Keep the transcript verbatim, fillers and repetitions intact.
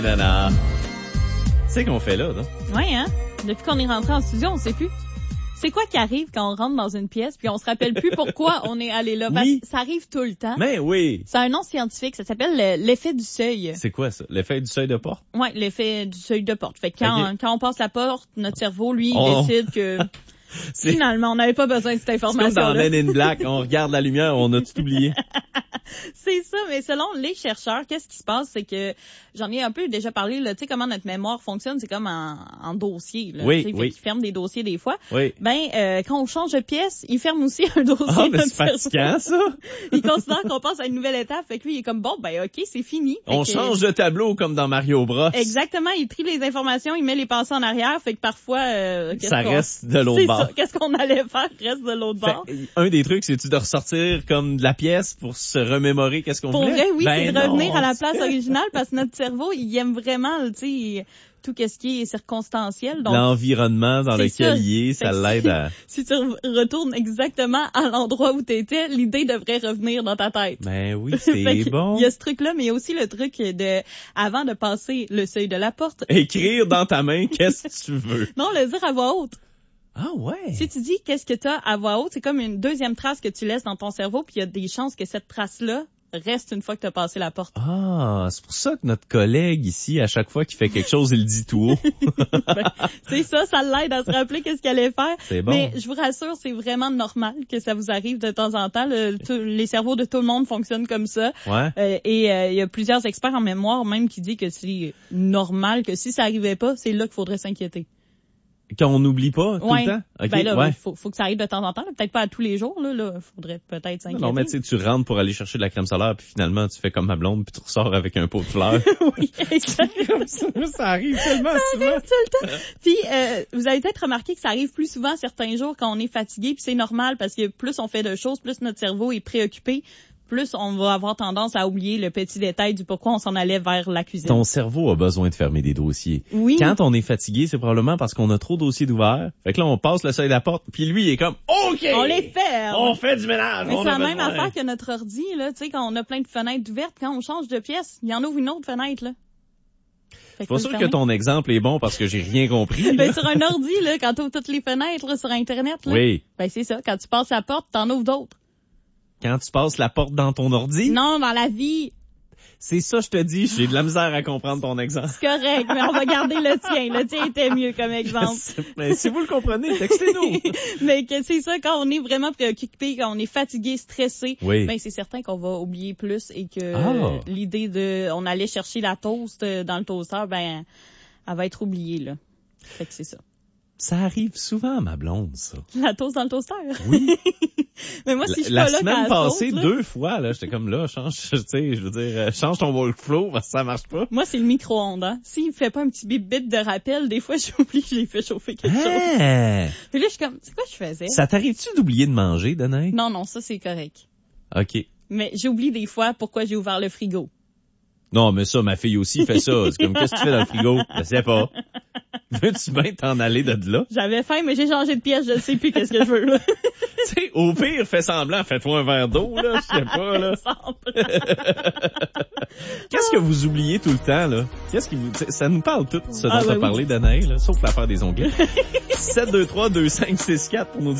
Nana. C'est qu'on fait là, non? Ouais, hein? Depuis qu'on est rentré en studio, on sait plus. C'est quoi qui arrive quand on rentre dans une pièce puis on se rappelle plus pourquoi on est allé là? Parce Oui. que ça arrive tout le temps. Mais oui. C'est un nom scientifique, ça s'appelle le- l'effet du seuil. C'est quoi ça? L'effet du seuil de porte? Ouais, l'effet du seuil de porte. Fait que quand, Ok. quand on passe la porte, notre cerveau, lui, il On- décide que C'est finalement, on n'avait pas besoin de cette c'est comme dans information-là. Men in Black, on regarde la lumière, on a tout oublié. C'est ça, mais selon les chercheurs, qu'est-ce qui se passe, c'est que j'en ai un peu déjà parlé, là, tu sais comment notre mémoire fonctionne, c'est comme en, en dossier, là, Oui, tu sais, oui. fait qu'il ferme des dossiers des fois. Oui. Ben, euh, quand on change de pièce, il ferme aussi un dossier. Ah, mais notre c'est fatigant, ça. cerveau. Il considère qu'on passe à une nouvelle étape, fait que lui, il est comme, bon, ben, ok, c'est fini. Fait On que- change de tableau comme dans Mario Bros. Exactement, il trie les informations, il met les pensées en arrière, fait que parfois, euh, qu'est-ce Ça qu'on- reste de l'autre C'est bord. ça, qu'est-ce qu'on allait faire reste de l'autre bord. Fait, un des trucs, c'est-tu de ressortir comme de la pièce pour se remémorer qu'est-ce qu'on Pour voulait? vrai, oui, Ben c'est de revenir non, à la c'est- place originale parce que notre cerveau, il aime vraiment, tu sais, tout ce qui est circonstanciel. Donc, L'environnement dans c'est lequel ça. il est, ça Fait que l'aide à... si tu re- retournes exactement à l'endroit où tu étais, l'idée devrait revenir dans ta tête. Ben oui, Fait c'est que bon. Il y a ce truc-là, mais il y a aussi le truc de, avant de passer le seuil de la porte, Écrire dans ta main qu'est-ce que tu veux. non, le dire à voix haute. Ah ouais. Si tu dis qu'est-ce que tu as à voix haute, c'est comme une deuxième trace que tu laisses dans ton cerveau, puis il y a des chances que cette trace-là reste une fois que tu as passé la porte. Ah, c'est pour ça que notre collègue ici, à chaque fois qu'il fait quelque chose, il le dit tout haut. Ben, c'est ça, ça l'aide à se rappeler qu'est-ce qu'elle allait faire. C'est bon. Mais je vous rassure, c'est vraiment normal que ça vous arrive de temps en temps. Le- tout- les cerveaux de tout le monde fonctionnent comme ça. Ouais. Euh, et euh, il y a plusieurs experts en mémoire même qui disent que c'est normal, que si ça arrivait pas, c'est là qu'il faudrait s'inquiéter. Qu'on n'oublie pas tout Ouais. le temps. Ok, Ben là, ouais. faut, faut que ça arrive de temps en temps. là. Peut-être pas à tous les jours. Là, là. Faudrait peut-être s'inquiéter. Non, mais tu sais, tu rentres pour aller chercher de la crème solaire, puis finalement, tu fais comme ma blonde, puis tu ressors avec un pot de fleurs. Oui, exactement. ça arrive tellement souvent. Tout le temps. Puis, euh, vous avez peut-être remarqué que ça arrive plus souvent certains jours quand on est fatigué, puis c'est normal parce que plus on fait de choses, plus notre cerveau est préoccupé, plus on va avoir tendance à oublier le petit détail du pourquoi on s'en allait vers la cuisine. Ton cerveau a besoin de fermer des dossiers. Oui. Quand on est fatigué, c'est probablement parce qu'on a trop de dossiers d'ouverts. Fait que là, on passe le seuil de la porte, puis lui, il est comme, OK! On les ferme. On fait du ménage! Mais on c'est a la même besoin. affaire que notre ordi, là, tu sais, quand on a plein de fenêtres ouvertes, quand on change de pièce, il y en ouvre une autre fenêtre, là. Fait Je suis pas faut sûr le que fermer. ton exemple est bon parce que j'ai rien compris. là. Ben, sur un ordi, là, quand tu ouvres toutes les fenêtres, là, sur Internet, là. Oui. Ben, c'est ça. Quand tu passes la porte, t'en ouvres d'autres. Quand tu passes la porte dans ton ordi, Non, dans la vie, c'est ça, je te dis, j'ai de la misère à comprendre ton exemple. c'est correct, mais on va garder le tien. Le tien était mieux comme exemple. Mais si vous le comprenez, textez-nous. Mais que c'est ça, quand on est vraiment préoccupé, quand on est fatigué, stressé, Oui. ben c'est certain qu'on va oublier plus et que Ah. euh, l'idée de on allait chercher la toast euh, dans le toaster, ben elle va être oubliée là. Fait que c'est ça. Ça arrive souvent à ma blonde, ça. La toast dans le toaster. Oui. Mais moi si je suis La pas là semaine quand elle passée, saute, là, deux fois, là, j'étais comme là, change, tu sais, je veux dire, euh, change ton workflow parce que ça marche pas. moi c'est le micro-ondes. Hein. S'il fait pas un petit bip bip de rappel, des fois j'oublie que j'ai fait chauffer quelque chose. Hein? Puis là je suis comme c'est quoi je faisais? Ça t'arrive-tu d'oublier de manger, Danae? Non non, ça c'est correct. OK. Mais j'oublie des fois pourquoi j'ai ouvert le frigo. Non, mais ça, ma fille aussi fait ça. C'est comme, qu'est-ce que tu fais dans le frigo? Je sais pas. Veux-tu bien t'en aller de là? J'avais faim mais j'ai changé de pièce, je sais plus qu'est-ce que je veux là. Tu sais, au pire, fais semblant, fais-toi un verre d'eau, là, je sais pas, là. Qu'est-ce que vous oubliez tout le temps, là? Qu'est-ce qui vous... Ça nous parle tout, ce dont Ah, t'as ben oui. parlé, Danae, là, sauf l'affaire des onglets. sept deux trois deux cinq six quatre pour nous dire